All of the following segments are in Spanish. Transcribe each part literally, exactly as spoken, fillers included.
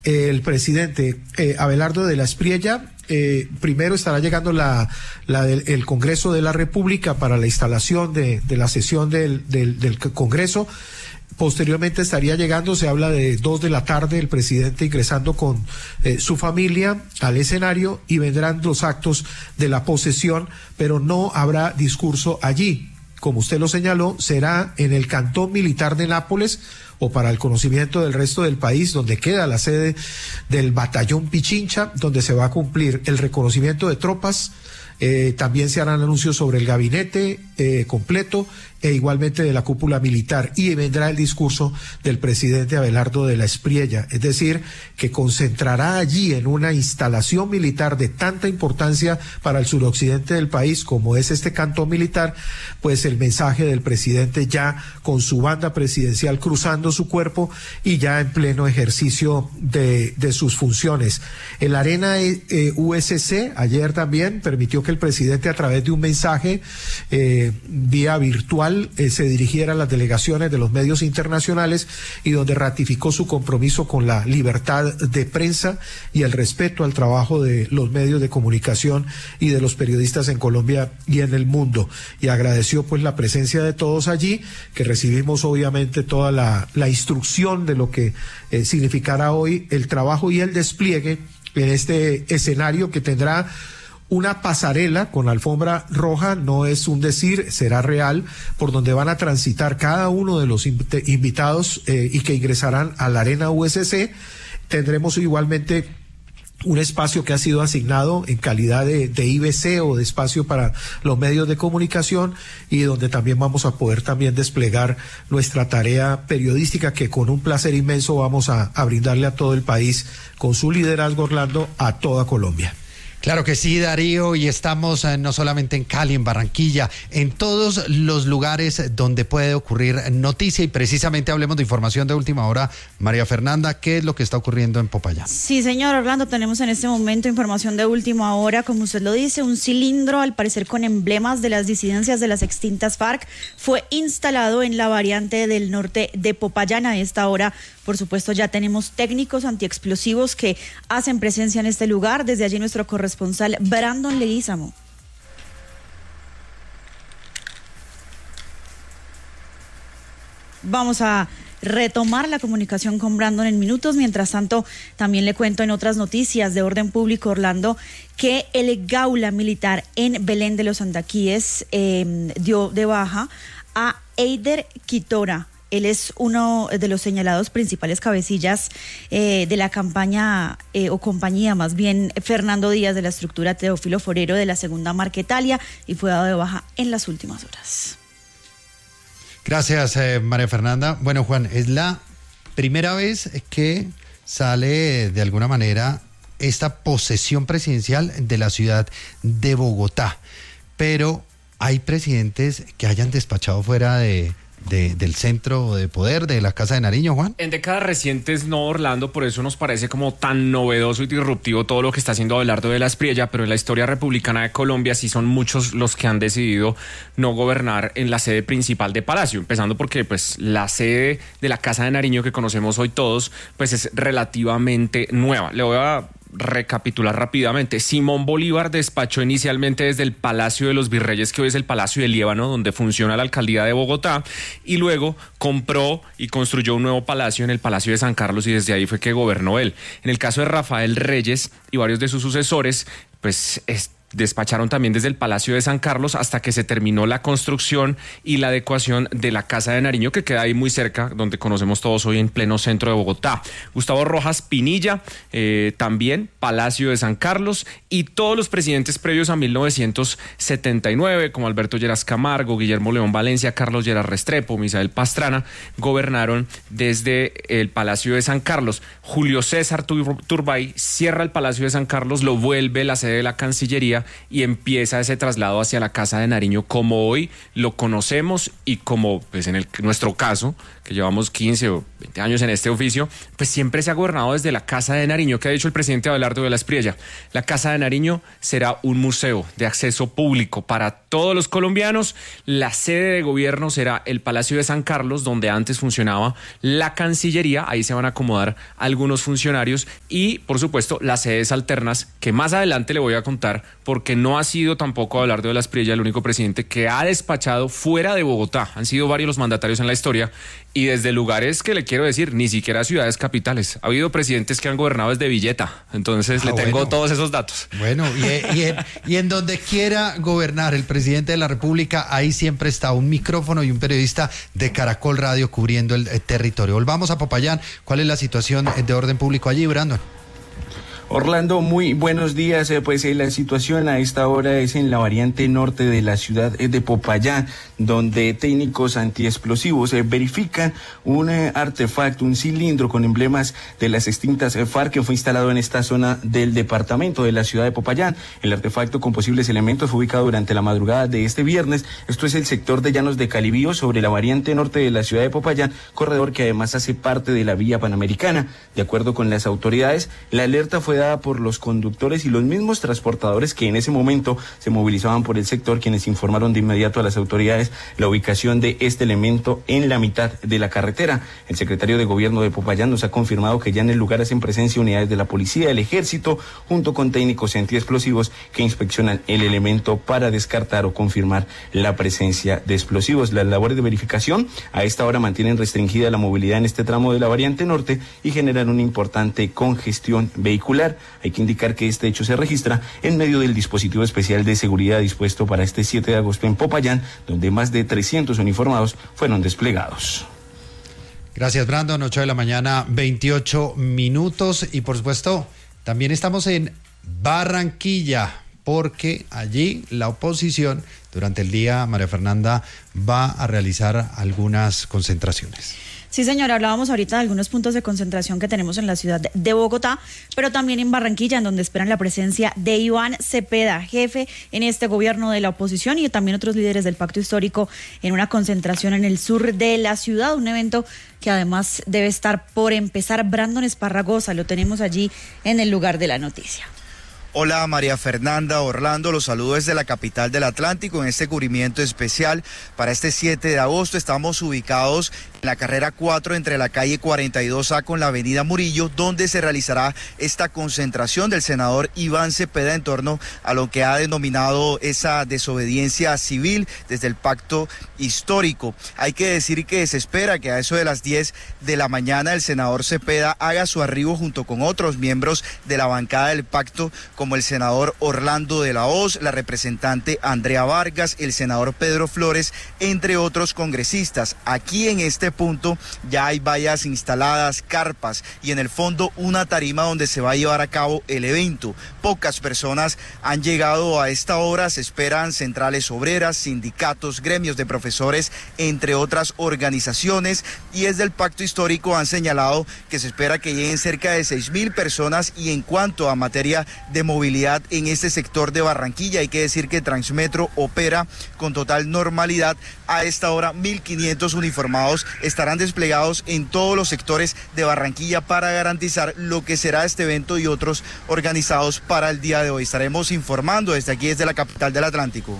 El presidente eh, Abelardo de la Espriella, eh, primero estará llegando la, la del, el Congreso de la República para la instalación de, de la sesión del, del, del Congreso. Posteriormente estaría llegando, se habla de dos de la tarde, el presidente ingresando con eh, su familia al escenario, y vendrán los actos de la posesión, pero no habrá discurso allí. Como usted lo señaló, será en el Cantón Militar de Nápoles, o para el conocimiento del resto del país, donde queda la sede del Batallón Pichincha, donde se va a cumplir el reconocimiento de tropas. Eh, también se harán anuncios sobre el gabinete eh, completo, e igualmente de la cúpula militar, y vendrá el discurso del presidente Abelardo de la Espriella, es decir, que concentrará allí, en una instalación militar de tanta importancia para el suroccidente del país como es este cantón militar, pues el mensaje del presidente, ya con su banda presidencial cruzando su cuerpo y ya en pleno ejercicio de, de sus funciones. El Arena eh, U S C ayer también permitió que el presidente, a través de un mensaje eh, vía virtual, Eh, se dirigiera a las delegaciones de los medios internacionales, y donde ratificó su compromiso con la libertad de prensa y el respeto al trabajo de los medios de comunicación y de los periodistas en Colombia y en el mundo, y agradeció pues la presencia de todos allí, que recibimos obviamente toda la, la instrucción de lo que eh, significará hoy el trabajo y el despliegue en este escenario, que tendrá una pasarela con alfombra roja, no es un decir, será real, por donde van a transitar cada uno de los invitados eh, y que ingresarán a la Arena U S C. Tendremos igualmente un espacio que ha sido asignado en calidad de, de I B C, o de espacio para los medios de comunicación, y donde también vamos a poder también desplegar nuestra tarea periodística, que con un placer inmenso vamos a, a brindarle a todo el país, con su liderazgo, Orlando, a toda Colombia. Claro que sí, Darío, y estamos eh, no solamente en Cali, en Barranquilla, en todos los lugares donde puede ocurrir noticia, y precisamente hablemos de información de última hora. María Fernanda, ¿qué es lo que está ocurriendo en Popayán? Sí, señor Orlando, tenemos en este momento información de última hora, como usted lo dice, un cilindro, al parecer con emblemas de las disidencias de las extintas FARC, fue instalado en la variante del norte de Popayán. A esta hora, por supuesto, ya tenemos técnicos antiexplosivos que hacen presencia en este lugar. Desde allí nuestro corresponsal Brandon Leguízamo. Vamos a retomar la comunicación con Brandon en minutos. Mientras tanto, también le cuento en otras noticias de orden público, Orlando, que el Gaula Militar en Belén de los Andaquíes eh, dio de baja a Eider Quitora. Él es uno de los señalados principales cabecillas eh, de la campaña eh, o compañía, más bien, Fernando Díaz, de la estructura Teófilo Forero de la Segunda Marquetalia, y fue dado de baja en las últimas horas. Gracias, eh, María Fernanda. Bueno, Juan, es la primera vez que sale de alguna manera esta posesión presidencial de la ciudad de Bogotá, pero hay presidentes que hayan despachado fuera de... De, del centro de poder de la Casa de Nariño, Juan. En décadas recientes no, Orlando, por eso nos parece como tan novedoso y disruptivo todo lo que está haciendo Abelardo de la Espriella, pero en la historia republicana de Colombia sí son muchos los que han decidido no gobernar en la sede principal de Palacio, empezando porque pues la sede de la Casa de Nariño que conocemos hoy todos pues es relativamente nueva. Le voy a recapitular rápidamente. Simón Bolívar despachó inicialmente desde el Palacio de los Virreyes, que hoy es el Palacio del Líbano, donde funciona la alcaldía de Bogotá, y luego compró y construyó un nuevo palacio en el Palacio de San Carlos, y desde ahí fue que gobernó él. En el caso de Rafael Reyes y varios de sus sucesores, pues es despacharon también desde el Palacio de San Carlos hasta que se terminó la construcción y la adecuación de la Casa de Nariño, que queda ahí muy cerca, donde conocemos todos hoy, en pleno centro de Bogotá. Gustavo Rojas Pinilla, eh, también Palacio de San Carlos, y todos los presidentes previos a mil novecientos setenta y nueve, como Alberto Lleras Camargo, Guillermo León Valencia, Carlos Lleras Restrepo, Misael Pastrana, gobernaron desde el Palacio de San Carlos. Julio César Turbay cierra el Palacio de San Carlos, lo vuelve la sede de la Cancillería, Espriella y empieza ese traslado hacia la Casa de Nariño como hoy lo conocemos y como pues en el, nuestro caso, que llevamos quince o veinte años en este oficio, pues siempre se ha gobernado desde la Casa de Nariño. ¿Qué ha dicho el presidente Abelardo de la Espriella? La Casa de Nariño será un museo de acceso público para todos los colombianos. La sede de gobierno será el Palacio de San Carlos, donde antes funcionaba la Cancillería. Ahí se van a acomodar algunos funcionarios y, por supuesto, las sedes alternas, que más adelante le voy a contar, porque no ha sido tampoco Abelardo de la Espriella el único presidente que ha despachado fuera de Bogotá. Han sido varios los mandatarios en la historia y desde lugares que le quiero decir, ni siquiera ciudades capitales. Ha habido presidentes que han gobernado desde Villeta, entonces ah, le tengo bueno. todos esos datos. Bueno, y, y, en, y en donde quiera gobernar el presidente de la República, ahí siempre está un micrófono y un periodista de Caracol Radio cubriendo el, el territorio. Volvamos a Popayán. ¿Cuál es la situación de orden público allí, Brandon? Orlando, muy buenos días. Pues eh, la situación a esta hora es en la variante norte de la ciudad de Popayán, donde técnicos antiexplosivos eh, verifican un eh, artefacto, un cilindro con emblemas de las extintas eh, FARC que fue instalado en esta zona del departamento de la ciudad de Popayán. El artefacto con posibles elementos fue ubicado durante la madrugada de este viernes. Esto es el sector de Llanos de Calibío, sobre la variante norte de la ciudad de Popayán, corredor que además hace parte de la vía panamericana. De acuerdo con las autoridades, la alerta fue por los conductores y los mismos transportadores que en ese momento se movilizaban por el sector, quienes informaron de inmediato a las autoridades la ubicación de este elemento en la mitad de la carretera. El secretario de Gobierno de Popayán nos ha confirmado que ya en el lugar hacen presencia unidades de la policía, del ejército, junto con técnicos antiexplosivos que inspeccionan el elemento para descartar o confirmar la presencia de explosivos. Las labores de verificación a esta hora mantienen restringida la movilidad en este tramo de la variante norte y generan una importante congestión vehicular. Hay que indicar que este hecho se registra en medio del dispositivo especial de seguridad dispuesto para este siete de agosto en Popayán, donde más de trescientos uniformados fueron desplegados. Gracias, Brandon. ocho de la mañana, veintiocho minutos. Y por supuesto, también estamos en Barranquilla, porque allí la oposición durante el día, María Fernanda, va a realizar algunas concentraciones. Sí, señora, hablábamos ahorita de algunos puntos de concentración que tenemos en la ciudad de Bogotá, pero también en Barranquilla, en donde esperan la presencia de Iván Cepeda, jefe en este gobierno de la oposición, y también otros líderes del pacto histórico en una concentración en el sur de la ciudad, un evento que además debe estar por empezar. Brandon Esparragosa, lo tenemos allí en el lugar de la noticia. Hola María Fernanda, Orlando, los saludo desde la capital del Atlántico en este cubrimiento especial para este siete de agosto. Estamos ubicados en la carrera cuatro entre la calle cuarenta y dos A con la avenida Murillo, donde se realizará esta concentración del senador Iván Cepeda en torno a lo que ha denominado esa desobediencia civil desde el pacto histórico. Hay que decir que se espera que a eso de las diez de la mañana el senador Cepeda haga su arribo junto con otros miembros de la bancada del pacto, como el senador Orlando de la Hoz, la representante Andrea Vargas, el senador Pedro Flores, entre otros congresistas. Aquí en este punto ya hay vallas instaladas, carpas y en el fondo una tarima donde se va a llevar a cabo el evento. Pocas personas han llegado a esta hora, se esperan centrales obreras, sindicatos, gremios de profesores, entre otras organizaciones, y desde el pacto histórico han señalado que se espera que lleguen cerca de seis mil personas. Y en cuanto a materia de movilidad en este sector de Barranquilla, hay que decir que Transmetro opera con total normalidad. A esta hora mil quinientos uniformados estarán desplegados en todos los sectores de Barranquilla para garantizar lo que será este evento y otros organizados para el día de hoy. Estaremos informando desde aquí, desde la capital del Atlántico.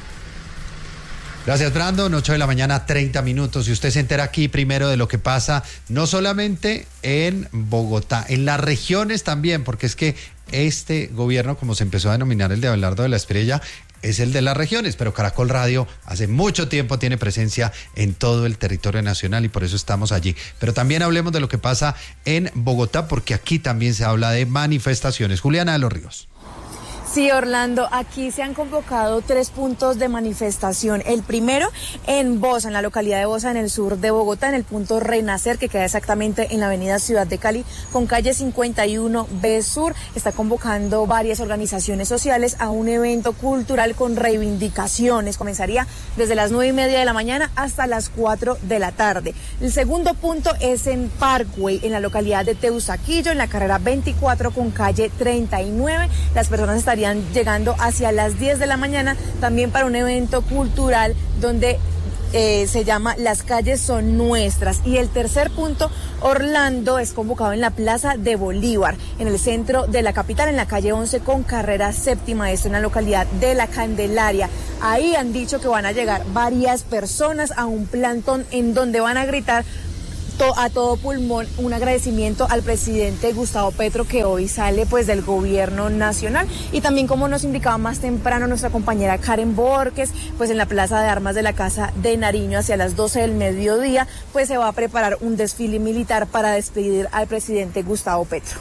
Gracias, Brandon. ocho de la mañana, treinta minutos. Y usted se entera aquí primero de lo que pasa, no solamente en Bogotá, en las regiones también, porque es que este gobierno, como se empezó a denominar el de Abelardo de la Espriella, es el de las regiones, pero Caracol Radio hace mucho tiempo tiene presencia en todo el territorio nacional y por eso estamos allí. Pero también hablemos de lo que pasa en Bogotá, porque aquí también se habla de manifestaciones. Juliana de los Ríos. Sí, Orlando, aquí se han convocado tres puntos de manifestación. El primero en Bosa, en la localidad de Bosa, en el sur de Bogotá, en el punto Renacer, que queda exactamente en la avenida Ciudad de Cali, con calle cincuenta y uno B Sur. Está convocando varias organizaciones sociales a un evento cultural con reivindicaciones. Comenzaría desde las nueve y media de la mañana hasta las cuatro de la tarde. El segundo punto es en Parkway, en la localidad de Teusaquillo, en la carrera veinticuatro con calle treinta y nueve. Las personas estarían estarían llegando hacia las diez de la mañana, también para un evento cultural donde Eh, se llama Las calles son nuestras. Y el tercer punto, Orlando es convocado en la Plaza de Bolívar, en el centro de la capital, en la calle once con carrera séptima, esto en la localidad de La Candelaria. Ahí han dicho que van a llegar varias personas a un plantón en donde van a gritar a todo pulmón un agradecimiento al presidente Gustavo Petro, que hoy sale pues del gobierno nacional. Y también, como nos indicaba más temprano nuestra compañera Karen Borges, pues en la Plaza de Armas de la Casa de Nariño hacia las doce del mediodía pues se va a preparar un desfile militar para despedir al presidente Gustavo Petro.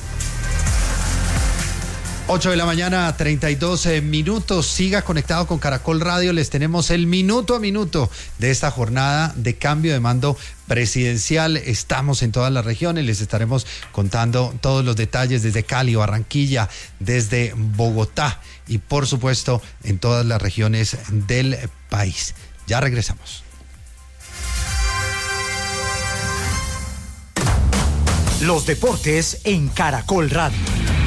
ocho de la mañana, treinta y dos minutos. Siga conectado con Caracol Radio. Les tenemos el minuto a minuto de esta jornada de cambio de mando presidencial. Estamos en todas las regiones. Les estaremos contando todos los detalles desde Cali, Barranquilla, desde Bogotá y, por supuesto, en todas las regiones del país. Ya regresamos. Los deportes en Caracol Radio.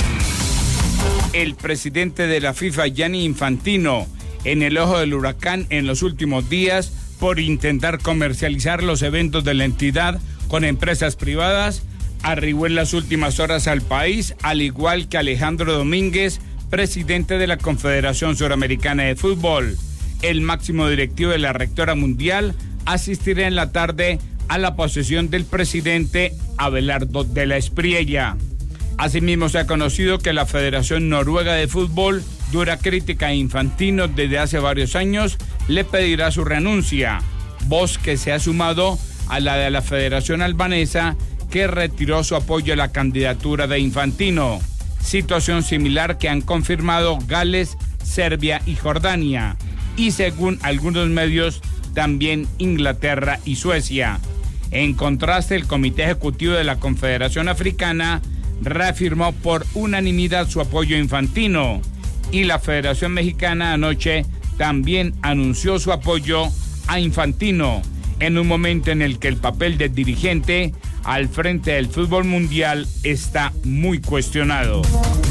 El presidente de la FIFA, Gianni Infantino, en el ojo del huracán en los últimos días por intentar comercializar los eventos de la entidad con empresas privadas, arribó en las últimas horas al país, al igual que Alejandro Domínguez, presidente de la Confederación Suramericana de Fútbol. El máximo directivo de la rectora mundial asistirá en la tarde a la posesión del presidente Abelardo de la Espriella. Asimismo, se ha conocido que la Federación Noruega de Fútbol, dura crítica a Infantino desde hace varios años, le pedirá su renuncia, voz que se ha sumado a la de la Federación Albanesa, que retiró su apoyo a la candidatura de Infantino. Situación similar que han confirmado Gales, Serbia y Jordania, y según algunos medios, también Inglaterra y Suecia. En contraste, el Comité Ejecutivo de la Confederación Africana reafirmó por unanimidad su apoyo a Infantino, y la Federación Mexicana anoche también anunció su apoyo a Infantino, en un momento en el que el papel del dirigente al frente del fútbol mundial está muy cuestionado.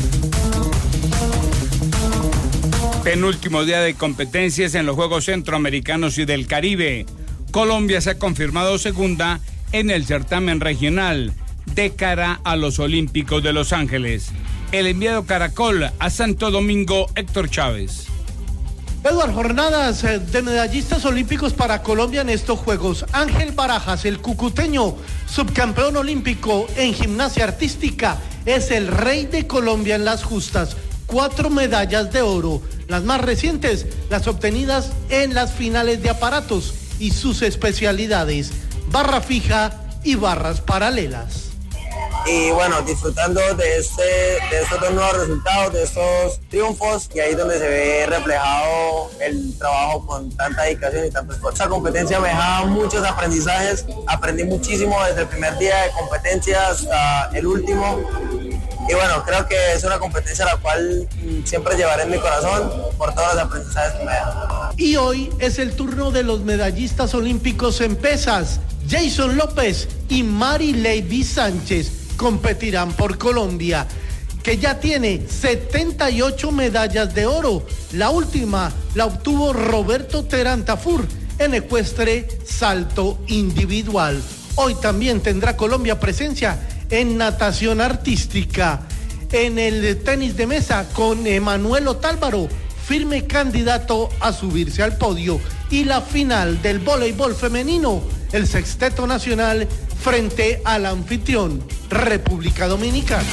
Penúltimo día de competencias en los Juegos Centroamericanos y del Caribe. Colombia se ha confirmado segunda en el certamen regional de cara a los Olímpicos de Los Ángeles. El enviado Caracol a Santo Domingo, Héctor Chávez. Eduard, jornadas de medallistas olímpicos para Colombia en estos Juegos. Ángel Barajas, el cucuteño, subcampeón olímpico en gimnasia artística, es el rey de Colombia en las justas. Cuatro medallas de oro, las más recientes, las obtenidas en las finales de aparatos y sus especialidades, barra fija y barras paralelas. Y bueno, disfrutando de, este, de estos dos nuevos resultados, de estos triunfos, y ahí es donde se ve reflejado el trabajo con tanta dedicación y tanto esfuerzo. Esta competencia me dejaba muchos aprendizajes, aprendí muchísimo desde el primer día de competencia hasta el último, y bueno, creo que es una competencia a la cual siempre llevaré en mi corazón por todos los aprendizajes que me dejan. Y hoy es el turno de los medallistas olímpicos en pesas. Jason López y Mari Leyvi Sánchez competirán por Colombia, que ya tiene setenta y ocho medallas de oro. La última la obtuvo Roberto Terán Tafur en ecuestre salto individual. Hoy también tendrá Colombia presencia en natación artística, en el tenis de mesa con Emanuel Otálvaro, firme candidato a subirse al podio, y la final del voleibol femenino, el sexteto nacional frente al anfitrión, República Dominicana.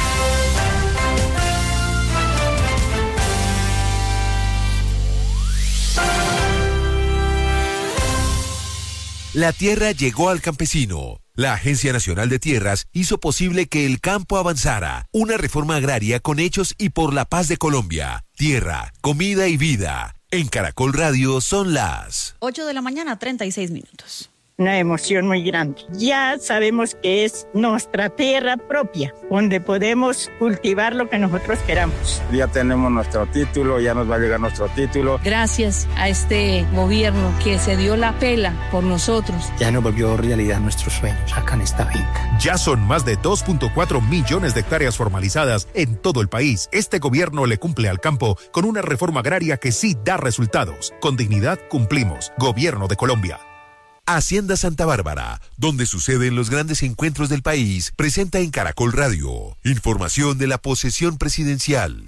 La tierra llegó al campesino. La Agencia Nacional de Tierras hizo posible que el campo avanzara. Una reforma agraria con hechos y por la paz de Colombia. Tierra, comida y vida. En Caracol Radio son las ocho de la mañana, treinta y seis minutos. una emoción muy grande. Ya sabemos que es nuestra tierra propia, donde podemos cultivar lo que nosotros queramos. Ya tenemos nuestro título, ya nos va a llegar nuestro título. Gracias a este gobierno que se dio la pela por nosotros. Ya nos volvió realidad nuestros sueños acá en esta finca. Ya son más de dos punto cuatro millones de hectáreas formalizadas en todo el país. Este gobierno le cumple al campo con una reforma agraria que sí da resultados. Con dignidad cumplimos. Gobierno de Colombia. Hacienda Santa Bárbara, donde suceden los grandes encuentros del país, presenta en Caracol Radio información de la posesión presidencial.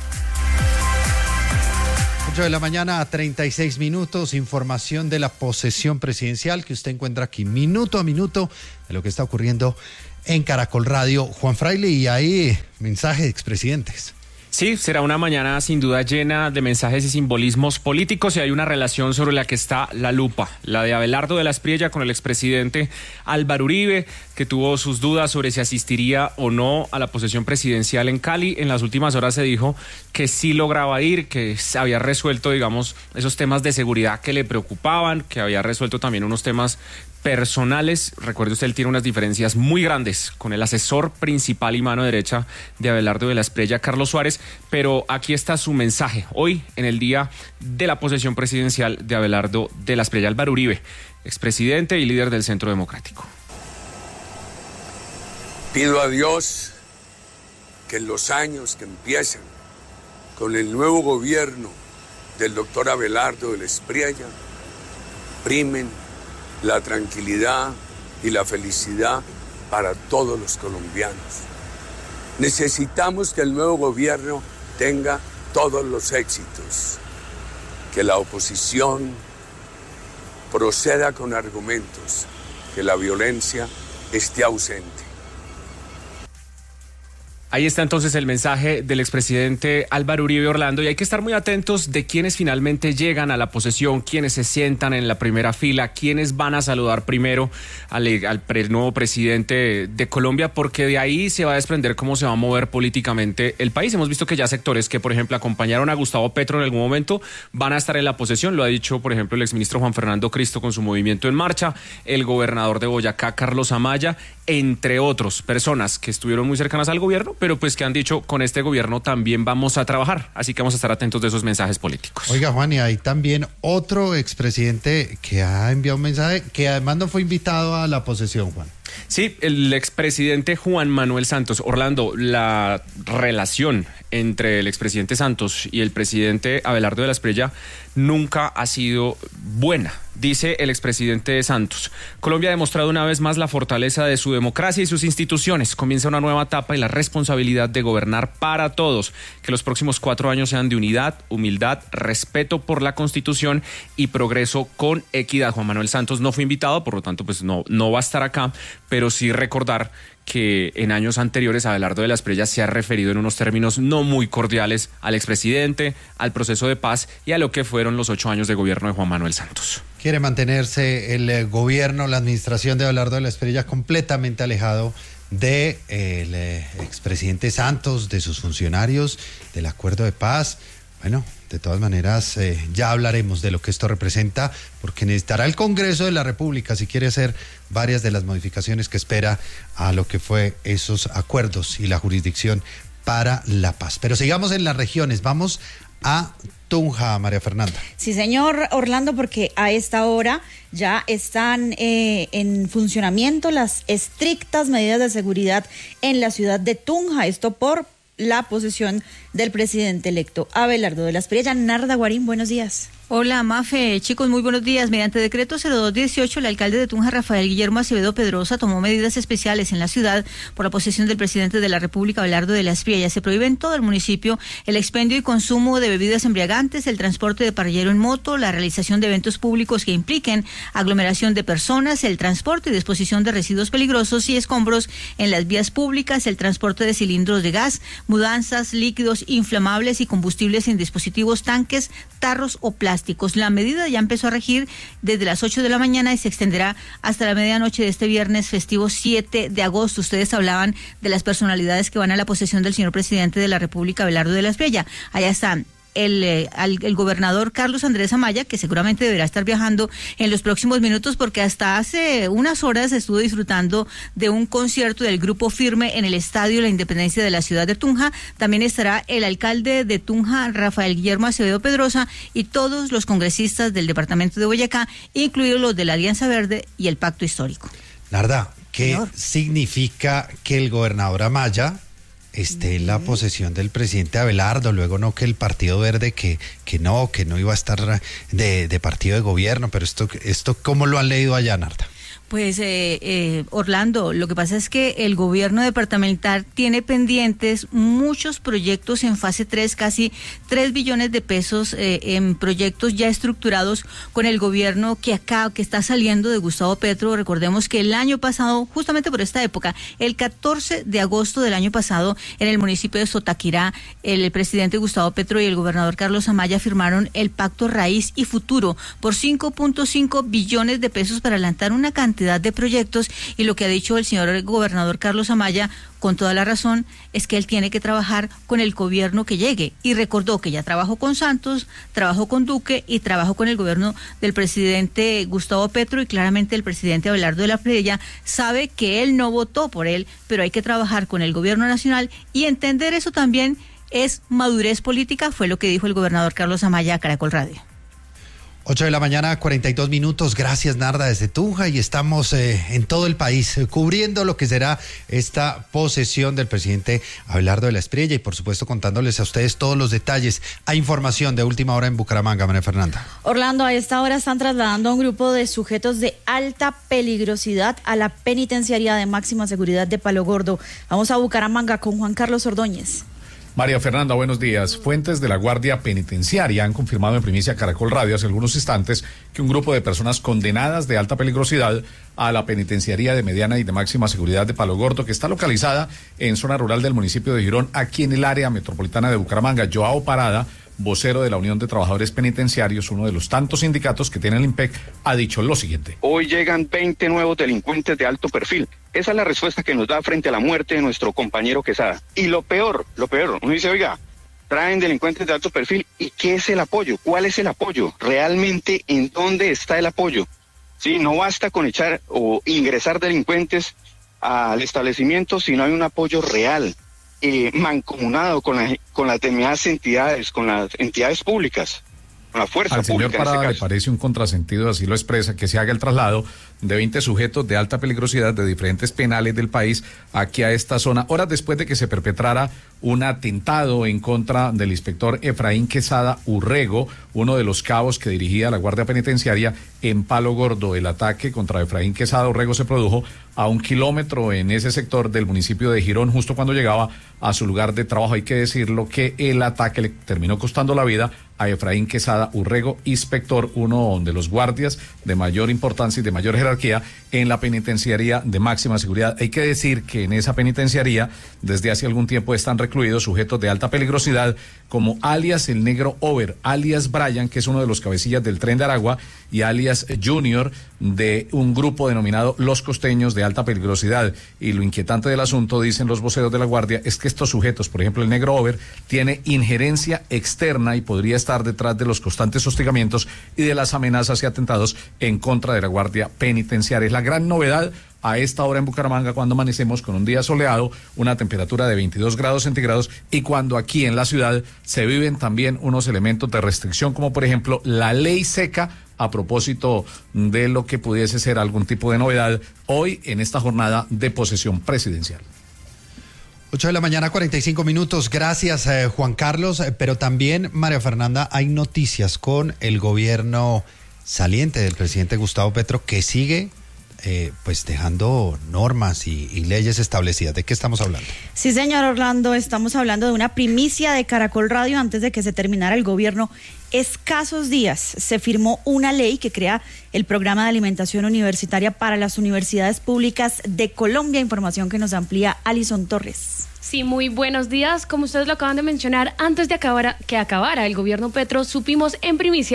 ocho de la mañana, treinta y seis minutos, información de la posesión presidencial que usted encuentra aquí minuto a minuto de lo que está ocurriendo en Caracol Radio. Juan Fraile, y hay mensajes de expresidentes. Sí, será una mañana sin duda llena de mensajes y simbolismos políticos, y hay una relación sobre la que está la lupa, la de Abelardo de la Espriella con el expresidente Álvaro Uribe, que tuvo sus dudas sobre si asistiría o no a la posesión presidencial en Cali. En las últimas horas se dijo que sí lograba ir, que se había resuelto, digamos, esos temas de seguridad que le preocupaban, que había resuelto también unos temas personales. Recuerde usted, él tiene unas diferencias muy grandes con el asesor principal y mano derecha de Abelardo de la Espriella, Carlos Suárez, pero aquí está su mensaje hoy en el día de la posesión presidencial de Abelardo de la Espriella. Álvaro Uribe, expresidente y líder del Centro Democrático. Pido a Dios que en los años que empiezan con el nuevo gobierno del doctor Abelardo de la Espriella primen la tranquilidad y la felicidad para todos los colombianos. Necesitamos que el nuevo gobierno tenga todos los éxitos, que la oposición proceda con argumentos, que la violencia esté ausente. Ahí está entonces el mensaje del expresidente Álvaro Uribe Orlando, y hay que estar muy atentos de quienes finalmente llegan a la posesión, quienes se sientan en la primera fila, quienes van a saludar primero al, al pre, nuevo presidente de Colombia, porque de ahí se va a desprender cómo se va a mover políticamente el país. Hemos visto que ya sectores que, por ejemplo, acompañaron a Gustavo Petro en algún momento van a estar en la posesión. Lo ha dicho, por ejemplo, el exministro Juan Fernando Cristo con su movimiento En Marcha, el gobernador de Boyacá, Carlos Amaya, entre otros, personas que estuvieron muy cercanas al gobierno, pero pues que han dicho, con este gobierno también vamos a trabajar. Así que vamos a estar atentos de esos mensajes políticos. Oiga, Juan, y hay también otro expresidente que ha enviado un mensaje, que además no fue invitado a la posesión, Juan. Sí, el expresidente Juan Manuel Santos. Orlando, la relación entre el expresidente Santos y el presidente Abelardo de la Espriella nunca ha sido buena. Dice el expresidente Santos: Colombia ha demostrado una vez más la fortaleza de su democracia y sus instituciones. Comienza una nueva etapa y la responsabilidad de gobernar para todos. Que los próximos cuatro años sean de unidad, humildad, respeto por la Constitución y progreso con equidad. Juan Manuel Santos no fue invitado, por lo tanto, pues no, no va a estar acá, pero sí recordar que en años anteriores Abelardo de la Espriella se ha referido en unos términos no muy cordiales al expresidente, al proceso de paz y a lo que fueron los ocho años de gobierno de Juan Manuel Santos. Quiere mantenerse el eh, gobierno, la administración de Abelardo de la Espriella completamente alejado del de, eh, expresidente Santos, de sus funcionarios, del acuerdo de paz. Bueno, de todas maneras, eh, ya hablaremos de lo que esto representa, porque necesitará el Congreso de la República si quiere hacer varias de las modificaciones que espera a lo que fue esos acuerdos y la jurisdicción para la paz. Pero sigamos en las regiones, vamos a Tunja, María Fernanda. Sí, señor Orlando, porque a esta hora ya están eh, en funcionamiento las estrictas medidas de seguridad en la ciudad de Tunja, esto por la posesión del presidente electo Abelardo de la Espriella. Narda Guarín, buenos días. Hola, Mafe. Chicos, muy buenos días. Mediante decreto cero dos dieciocho, el alcalde de Tunja, Rafael Guillermo Acevedo Pedrosa, tomó medidas especiales en la ciudad por la posesión del presidente de la República, Abelardo de la Espriella. Se prohíbe en todo el municipio el expendio y consumo de bebidas embriagantes, el transporte de parrillero en moto, la realización de eventos públicos que impliquen aglomeración de personas, el transporte y disposición de residuos peligrosos y escombros en las vías públicas, el transporte de cilindros de gas, mudanzas, líquidos inflamables y combustibles en dispositivos, tanques, tarros o plásticos. La medida ya empezó a regir desde las ocho de la mañana y se extenderá hasta la medianoche de este viernes festivo siete de agosto. Ustedes hablaban de las personalidades que van a la posesión del señor presidente de la República, Abelardo de la Espriella. Allá están el, eh, al, el gobernador Carlos Andrés Amaya, que seguramente deberá estar viajando en los próximos minutos, porque hasta hace unas horas estuvo disfrutando de un concierto del Grupo Firme en el Estadio La Independencia de la ciudad de Tunja. También estará el alcalde de Tunja, Rafael Guillermo Acevedo Pedrosa, y todos los congresistas del departamento de Boyacá, incluidos los de la Alianza Verde y el Pacto Histórico. Narda, ¿qué Señor. significa que el gobernador Amaya esté en la posesión del presidente Abelardo, luego no que el Partido Verde que, que no, que no iba a estar de, de partido de gobierno, pero esto, esto ¿cómo lo han leído allá, Narda? Pues eh, eh, Orlando, lo que pasa es que el gobierno departamental tiene pendientes muchos proyectos en fase tres, casi tres billones de pesos eh, en proyectos ya estructurados con el gobierno que acá, que está saliendo de Gustavo Petro. Recordemos que el año pasado, justamente por esta época, el catorce de agosto del año pasado, en el municipio de Sotaquirá, el presidente Gustavo Petro y el gobernador Carlos Amaya firmaron el Pacto Raíz y Futuro por cinco punto cinco billones de pesos para adelantar una cantidad de proyectos, y lo que ha dicho el señor gobernador Carlos Amaya, con toda la razón, es que él tiene que trabajar con el gobierno que llegue, y recordó que ya trabajó con Santos, trabajó con Duque y trabajó con el gobierno del presidente Gustavo Petro, y claramente el presidente Abelardo de la Espriella sabe que él no votó por él, pero hay que trabajar con el gobierno nacional, y entender eso también es madurez política, fue lo que dijo el gobernador Carlos Amaya a Caracol Radio. ocho de la mañana, cuarenta y dos minutos. Gracias, Narda, desde Tunja, y estamos eh, en todo el país eh, cubriendo lo que será esta posesión del presidente Abelardo de la Espriella y, por supuesto, contándoles a ustedes todos los detalles. Hay información de última hora en Bucaramanga, María Fernanda. Orlando, a esta hora están trasladando a un grupo de sujetos de alta peligrosidad a la penitenciaría de máxima seguridad de Palo Gordo. Vamos a Bucaramanga con Juan Carlos Ordóñez. María Fernanda, buenos días. Fuentes de la Guardia Penitenciaria han confirmado en primicia Caracol Radio hace algunos instantes que un grupo de personas condenadas de alta peligrosidad a la penitenciaría de mediana y de máxima seguridad de Palo Gordo, que está localizada en zona rural del municipio de Girón, aquí en el área metropolitana de Bucaramanga. Joao Parada, vocero de la Unión de Trabajadores Penitenciarios, uno de los tantos sindicatos que tiene el IMPEC, ha dicho lo siguiente. Hoy llegan veinte nuevos delincuentes de alto perfil. Esa es la respuesta que nos da frente a la muerte de nuestro compañero Quesada. Y lo peor, lo peor, uno dice, oiga, traen delincuentes de alto perfil, ¿y qué es el apoyo? ¿Cuál es el apoyo? ¿Realmente en dónde está el apoyo? Sí, no basta con echar o ingresar delincuentes al establecimiento si no hay un apoyo real, eh, mancomunado con, la, con las demás entidades, con las entidades públicas, con la fuerza Al pública. señor Parada le parece un contrasentido, así lo expresa, que se haga el traslado de veinte sujetos de alta peligrosidad de diferentes penales del país aquí a esta zona, horas después de que se perpetrara un atentado en contra del inspector Efraín Quesada Urrego, uno de los cabos que dirigía la Guardia Penitenciaria en Palo Gordo. El ataque contra Efraín Quesada Urrego se produjo a un kilómetro en ese sector del municipio de Girón, justo cuando llegaba a su lugar de trabajo. Hay que decirlo que el ataque le terminó costando la vida a Efraín Quesada Urrego, inspector, uno de los guardias de mayor importancia y de mayor jerarquía en la penitenciaría de máxima seguridad. Hay que decir que en esa penitenciaría desde hace algún tiempo están recluidos sujetos de alta peligrosidad como alias el Negro Over, alias Brian, que es uno de los cabecillas del Tren de Aragua, y alias Junior, de un grupo denominado Los Costeños de alta peligrosidad. Y lo inquietante del asunto, dicen los voceros de la Guardia, es que estos sujetos, por ejemplo el Negro Over, tiene injerencia externa y podría estar detrás de los constantes hostigamientos y de las amenazas y atentados en contra de la Guardia Penitenciaria. Es la gran novedad a esta hora en Bucaramanga, cuando amanecemos con un día soleado, una temperatura de veintidós grados centígrados, y cuando aquí en la ciudad se viven también unos elementos de restricción, como por ejemplo la ley seca, a propósito de lo que pudiese ser algún tipo de novedad hoy en esta jornada de posesión presidencial. ocho de la mañana, cuarenta y cinco minutos. Gracias, eh, Juan Carlos. Eh, pero también, María Fernanda, hay noticias con el gobierno saliente del presidente Gustavo Petro, que sigue eh, pues dejando normas y, y leyes establecidas. ¿De qué estamos hablando? Sí, señor Orlando, estamos hablando de una primicia de Caracol Radio. Antes de que se terminara el gobierno, escasos días se firmó una ley que crea el programa de alimentación universitaria para las universidades públicas de Colombia. Información que nos amplía Alison Torres. Sí, muy buenos días. Como ustedes lo acaban de mencionar, antes de acabar, que acabara el gobierno Petro, supimos en primicia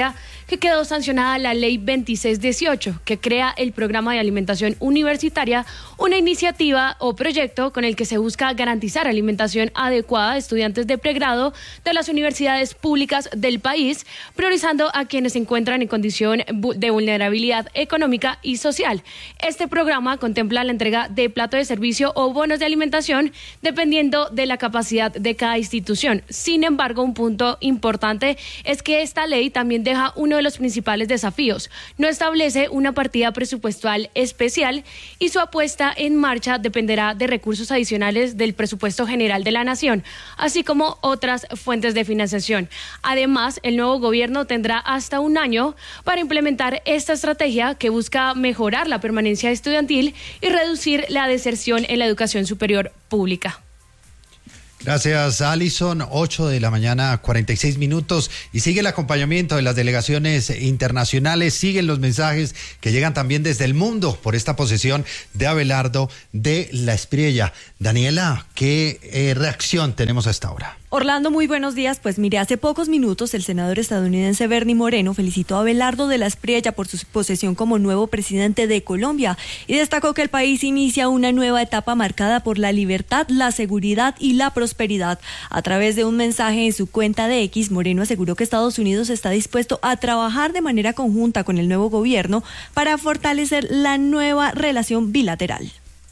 que quedó sancionada la Ley veintiséis dieciocho, que crea el Programa de Alimentación Universitaria, una iniciativa o proyecto con el que se busca garantizar alimentación adecuada a estudiantes de pregrado de las universidades públicas del país, priorizando a quienes se encuentran en condición de vulnerabilidad económica y social. Este programa contempla la entrega de plato de servicio o bonos de alimentación dependiendo de la capacidad de cada institución. Sin embargo, un punto importante es que esta ley también deja uno de los principales desafíos. No establece una partida presupuestal especial y su puesta en marcha dependerá de recursos adicionales del presupuesto general de la Nación, así como otras fuentes de financiación. Además, el nuevo gobierno tendrá hasta un año para implementar esta estrategia que busca mejorar la permanencia estudiantil y reducir la deserción en la educación superior pública. Gracias, Alison. ocho de la mañana, cuarenta y seis minutos. Y sigue el acompañamiento de las delegaciones internacionales. Siguen los mensajes que llegan también desde el mundo por esta posesión de Abelardo de la Espriella. Daniela, ¿qué eh, reacción tenemos a esta hora? Orlando, muy buenos días. Pues mire, hace pocos minutos el senador estadounidense Bernie Moreno felicitó a Abelardo de la Espriella por su posesión como nuevo presidente de Colombia y destacó que el país inicia una nueva etapa marcada por la libertad, la seguridad y la prosperidad. A través de un mensaje en su cuenta de X, Moreno aseguró que Estados Unidos está dispuesto a trabajar de manera conjunta con el nuevo gobierno para fortalecer la nueva relación bilateral.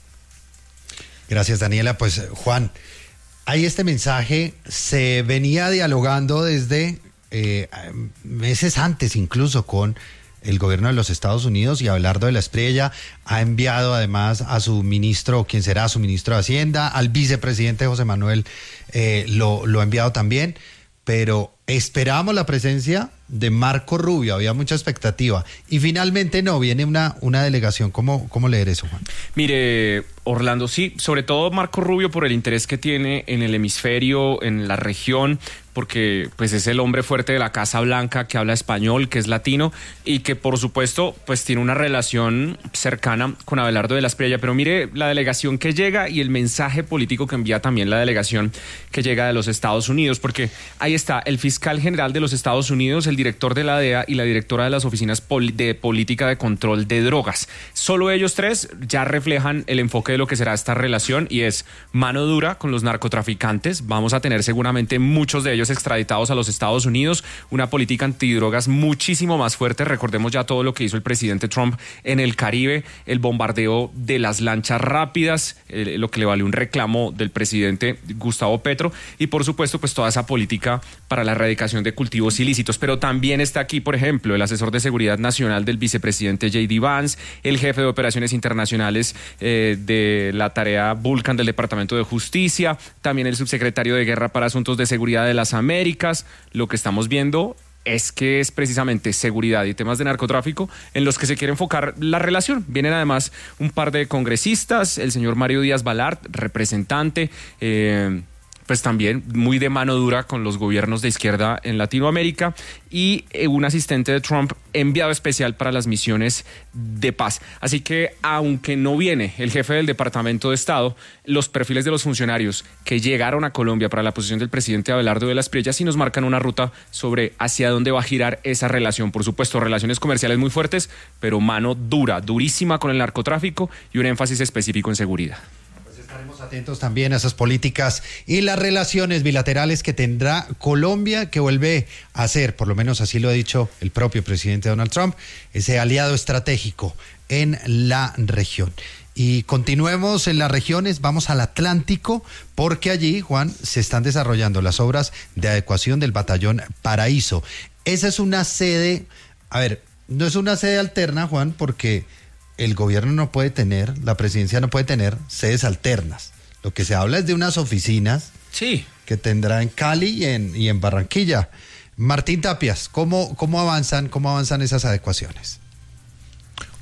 Gracias, Daniela. Pues, Juan, hay este mensaje, se venía dialogando desde eh, meses antes incluso con el gobierno de los Estados Unidos, y Abelardo de la Espriella ha enviado además a su ministro, quien será su ministro de Hacienda, al vicepresidente José Manuel, eh, lo, lo ha enviado también, pero esperábamos la presencia de Marco Rubio, había mucha expectativa, y finalmente no, viene una, una delegación. ¿Cómo, cómo leer eso, Juan? Mire, Orlando, sí, sobre todo Marco Rubio por el interés que tiene en el hemisferio, en la región, porque pues es el hombre fuerte de la Casa Blanca, que habla español, que es latino y que por supuesto pues tiene una relación cercana con Abelardo de la Espriella. Pero mire la delegación que llega y el mensaje político que envía también la delegación que llega de los Estados Unidos, porque ahí está el fiscal general de los Estados Unidos, el director de la D E A y la directora de las oficinas de política de control de drogas. Solo ellos tres ya reflejan el enfoque de lo que será esta relación, y es mano dura con los narcotraficantes. Vamos a tener seguramente muchos de ellos extraditados a los Estados Unidos, una política antidrogas muchísimo más fuerte. Recordemos ya todo lo que hizo el presidente Trump en el Caribe, el bombardeo de las lanchas rápidas, eh, lo que le valió un reclamo del presidente Gustavo Petro, y por supuesto pues toda esa política para la erradicación de cultivos ilícitos. Pero también está aquí, por ejemplo, el asesor de seguridad nacional del vicepresidente J D Vance, el jefe de operaciones internacionales eh, de la tarea Vulcan del Departamento de Justicia, también el subsecretario de Guerra para Asuntos de Seguridad de las Américas. Lo que estamos viendo es que es precisamente seguridad y temas de narcotráfico en los que se quiere enfocar la relación. Vienen además un par de congresistas, el señor Mario Díaz Balart, representante, eh, pues también muy de mano dura con los gobiernos de izquierda en Latinoamérica, y un asistente de Trump enviado especial para las misiones de paz. Así que aunque no viene el jefe del Departamento de Estado, los perfiles de los funcionarios que llegaron a Colombia para la posición del presidente Abelardo de la Espriella sí nos marcan una ruta sobre hacia dónde va a girar esa relación. Por supuesto, relaciones comerciales muy fuertes, pero mano dura, durísima con el narcotráfico y un énfasis específico en seguridad. Estaremos atentos también a esas políticas y las relaciones bilaterales que tendrá Colombia, que vuelve a ser, por lo menos así lo ha dicho el propio presidente Donald Trump, ese aliado estratégico en la región. Y continuemos en las regiones, vamos al Atlántico, porque allí, Juan, se están desarrollando las obras de adecuación del batallón Paraíso. Esa es una sede, a ver, no es una sede alterna, Juan, porque el gobierno no puede tener, la presidencia no puede tener sedes alternas. Lo que se habla es de unas oficinas sí. que tendrá en Cali y en, y en Barranquilla. Martín Tapias, ¿cómo, cómo avanzan, cómo avanzan esas adecuaciones?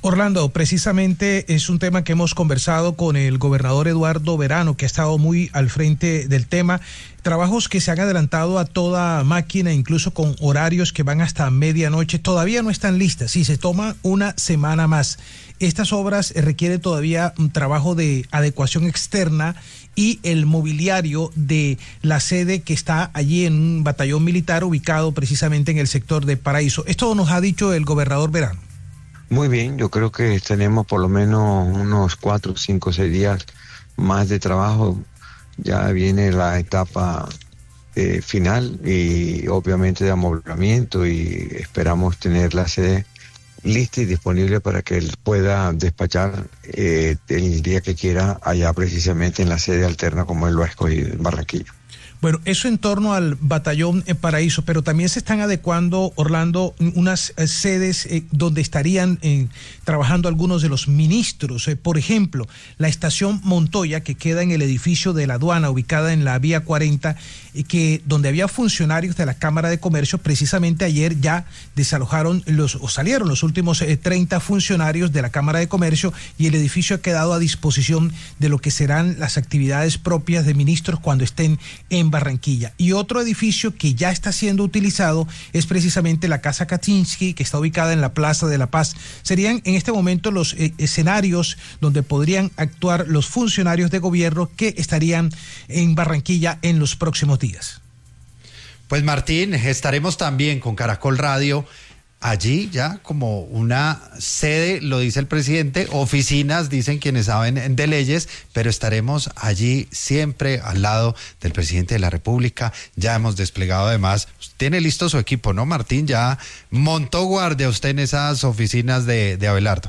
Orlando, precisamente es un tema que hemos conversado con el gobernador Eduardo Verano, que ha estado muy al frente del tema. Trabajos que se han adelantado a toda máquina, incluso con horarios que van hasta medianoche, todavía no están listas y se toma una semana más. Estas obras requieren todavía un trabajo de adecuación externa y el mobiliario de la sede que está allí en un batallón militar ubicado precisamente en el sector de Paraíso. Esto nos ha dicho el gobernador Verano. Muy bien, yo creo que tenemos por lo menos unos cuatro, cinco, seis días más de trabajo. Ya viene la etapa eh, final y obviamente de amoblamiento, y esperamos tener la sede lista y disponible para que él pueda despachar eh, el día que quiera allá precisamente en la sede alterna como él lo ha escogido en Barranquilla. Bueno, eso en torno al batallón en Paraíso, pero también se están adecuando, Orlando, unas eh, sedes eh, donde estarían eh, trabajando algunos de los ministros. Eh, por ejemplo, la estación Montoya, que queda en el edificio de la aduana, ubicada en la vía cuarenta, eh, que donde había funcionarios de la Cámara de Comercio. Precisamente ayer ya desalojaron los, o salieron los últimos eh, treinta funcionarios de la Cámara de Comercio, y el edificio ha quedado a disposición de lo que serán las actividades propias de ministros cuando estén en Barranquilla. Y otro edificio que ya está siendo utilizado es precisamente la Casa Kaczynski, que está ubicada en la Plaza de la Paz. Serían en este momento los eh, escenarios donde podrían actuar los funcionarios de gobierno que estarían en Barranquilla en los próximos días. Pues Martín, estaremos también con Caracol Radio allí ya como una sede, lo dice el presidente, oficinas, dicen quienes saben de leyes, pero estaremos allí siempre al lado del presidente de la República. Ya hemos desplegado además, tiene listo su equipo, ¿no, Martín? Ya montó guardia usted en esas oficinas de, de Abelardo.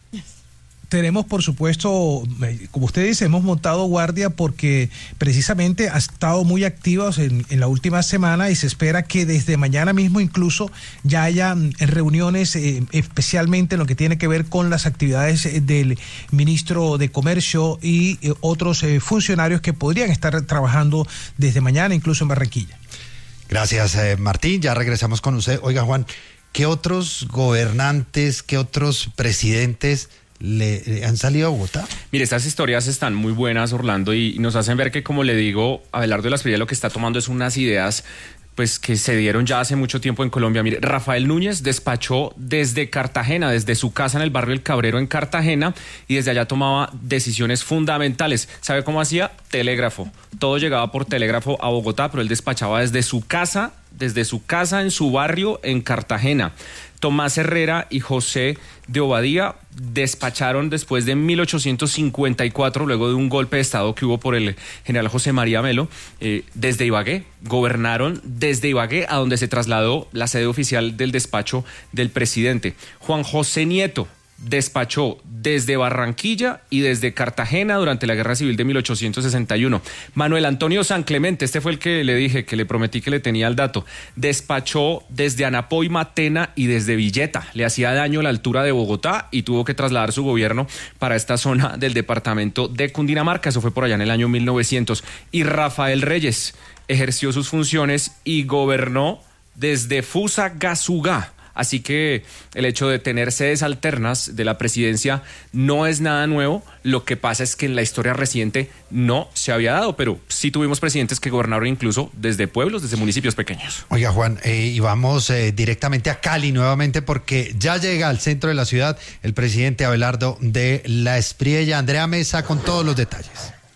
Tenemos, por supuesto, como usted dice, hemos montado guardia porque precisamente ha estado muy activos en, en la última semana, y se espera que desde mañana mismo incluso ya haya reuniones, eh, especialmente en lo que tiene que ver con las actividades eh, del ministro de Comercio y eh, otros eh, funcionarios que podrían estar trabajando desde mañana incluso en Barranquilla. Gracias, eh, Martín. Ya regresamos con usted. Oiga, Juan, ¿qué otros gobernantes, qué otros presidentes Le, le han salido a Bogotá? Mire, estas historias están muy buenas, Orlando, y, y nos hacen ver que, como le digo, Abelardo de la Espriella lo que está tomando es unas ideas pues que se dieron ya hace mucho tiempo en Colombia. Mire, Rafael Núñez despachó desde Cartagena, desde su casa en el barrio El Cabrero en Cartagena, y desde allá tomaba decisiones fundamentales. ¿Sabe cómo hacía? Telégrafo. Todo llegaba por telégrafo a Bogotá, pero él despachaba desde su casa, desde su casa en su barrio en Cartagena. Tomás Herrera y José de Obadía despacharon después de mil ochocientos cincuenta y cuatro, luego de un golpe de estado que hubo por el general José María Melo, eh, desde Ibagué. Gobernaron desde Ibagué, a donde se trasladó la sede oficial del despacho del presidente. Juan José Nieto despachó desde Barranquilla y desde Cartagena durante la Guerra Civil de mil ochocientos sesenta y uno. Manuel Antonio San Clemente, este fue el que le dije, que le prometí que le tenía el dato, despachó desde Anapoy, Matena y desde Villeta. Le hacía daño la altura de Bogotá y tuvo que trasladar su gobierno para esta zona del departamento de Cundinamarca. Eso fue por allá en el año mil novecientos. Y Rafael Reyes ejerció sus funciones y gobernó desde Fusagasugá. Así que el hecho de tener sedes alternas de la presidencia no es nada nuevo. Lo que pasa es que en la historia reciente no se había dado, pero sí tuvimos presidentes que gobernaron incluso desde pueblos, desde municipios pequeños. Oiga, Juan, eh, y vamos eh, directamente a Cali nuevamente, porque ya llega al centro de la ciudad el presidente Abelardo de la Espriella. Andrea Mesa con todos los detalles.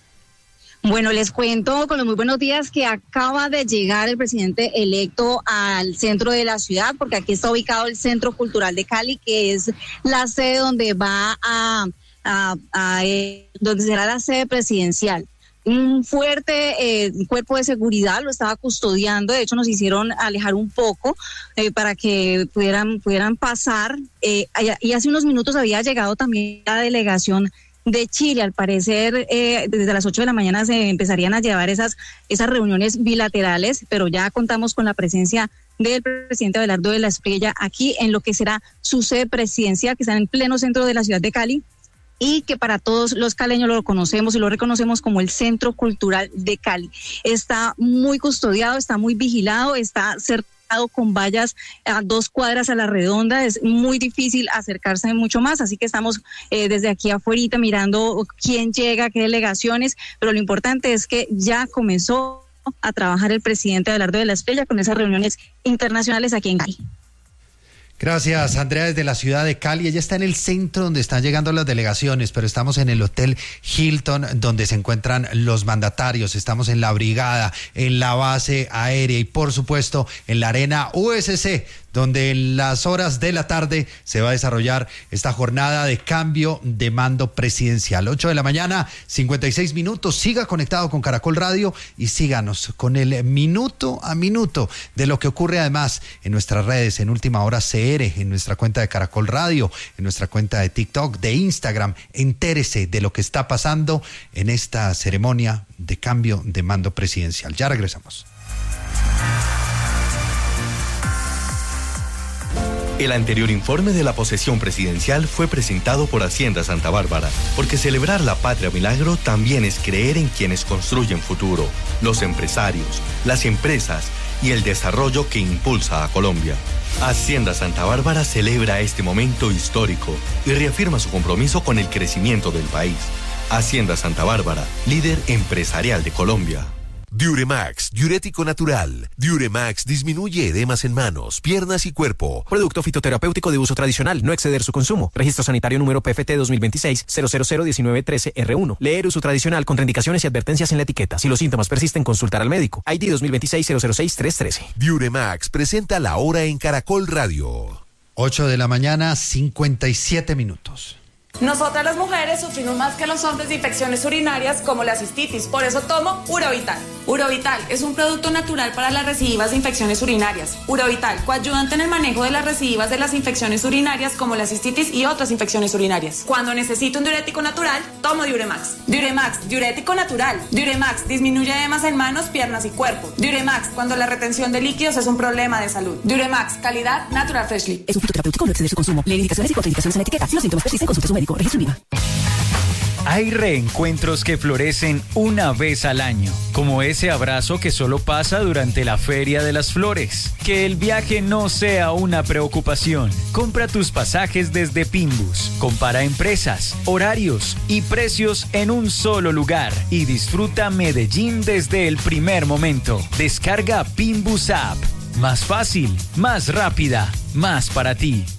Bueno, les cuento con los muy buenos días que acaba de llegar el presidente electo al centro de la ciudad, porque aquí está ubicado el Centro Cultural de Cali, que es la sede donde va a, a, a eh, donde será la sede presidencial. Un fuerte eh, cuerpo de seguridad lo estaba custodiando. De hecho, nos hicieron alejar un poco eh, para que pudieran pudieran pasar. Eh, y hace unos minutos había llegado también la delegación de Chile. Al parecer, eh, desde las ocho de la mañana se empezarían a llevar esas, esas reuniones bilaterales, pero ya contamos con la presencia del presidente Abelardo de la Espriella aquí en lo que será su sede presidencial, que está en pleno centro de la ciudad de Cali, y que para todos los caleños lo conocemos y lo reconocemos como el Centro Cultural de Cali. Está muy custodiado, está muy vigilado, está cerca con vallas a dos cuadras a la redonda, es muy difícil acercarse mucho más, así que estamos eh, desde aquí afuera mirando quién llega, qué delegaciones, pero lo importante es que ya comenzó a trabajar el presidente Abelardo de la Espriella con esas reuniones internacionales aquí en Cali. Gracias, Andrea, desde la ciudad de Cali. Ella está en el centro donde están llegando las delegaciones, pero estamos en el Hotel Hilton, donde se encuentran los mandatarios. Estamos en la brigada, en la base aérea y, por supuesto, en la arena U S C, donde en las horas de la tarde se va a desarrollar esta jornada de cambio de mando presidencial. ocho de la mañana, cincuenta y seis minutos. Siga conectado con Caracol Radio y síganos con el minuto a minuto de lo que ocurre además en nuestras redes, en Última Hora C R, en nuestra cuenta de Caracol Radio, en nuestra cuenta de TikTok, de Instagram. Entérese de lo que está pasando en esta ceremonia de cambio de mando presidencial. Ya regresamos. El anterior informe de la posesión presidencial fue presentado por Hacienda Santa Bárbara, porque celebrar la patria milagro también es creer en quienes construyen futuro, los empresarios, las empresas y el desarrollo que impulsa a Colombia. Hacienda Santa Bárbara celebra este momento histórico y reafirma su compromiso con el crecimiento del país. Hacienda Santa Bárbara, líder empresarial de Colombia. Diuremax, diurético natural. Diuremax disminuye edemas en manos, piernas y cuerpo. Producto fitoterapéutico de uso tradicional, no exceder su consumo. Registro sanitario número P F T dos mil veintiséis cero cero cero diecinueve trece R uno. Leer uso tradicional, contraindicaciones y advertencias en la etiqueta. Si los síntomas persisten, consultar al médico. I D dos mil veintiséis cero cero seis tres trece. Diuremax presenta la hora en Caracol Radio. ocho de la mañana, cincuenta y siete minutos. Nosotras las mujeres sufrimos más que los hombres de infecciones urinarias como la cistitis, por eso tomo Urovital. Urovital es un producto natural para las recidivas de infecciones urinarias. Urovital, coayudante en el manejo de las recidivas de las infecciones urinarias como la cistitis y otras infecciones urinarias. Cuando necesito un diurético natural, tomo Diuremax. Diuremax, diurético natural. Diuremax disminuye edemas en manos, piernas y cuerpo. Diuremax, cuando la retención de líquidos es un problema de salud. Diuremax, calidad Natural Freshly. Es un fitoterapéutico, no exceder su consumo. Leer indicaciones y contraindicaciones en la etiqueta. Si los síntomas persisten, consulte a su médico. Registro IVA. Hay reencuentros que florecen una vez al año, como ese abrazo que solo pasa durante la Feria de las Flores. Que el viaje no sea una preocupación. Compra tus pasajes desde Pinbus. Compara empresas, horarios y precios en un solo lugar y disfruta Medellín desde el primer momento. Descarga Pinbus App. Más fácil, más rápida, más para ti.